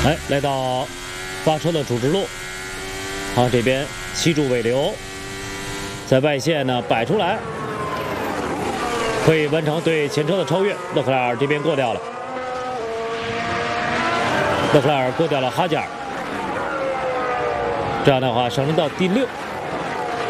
哎，来到发车的主直路，好，这边吸住尾流，在外线呢摆出来，可以完成对前车的超越。勒克莱尔这边过掉了，勒克莱尔过掉了哈加尔，这样的话上升到第6。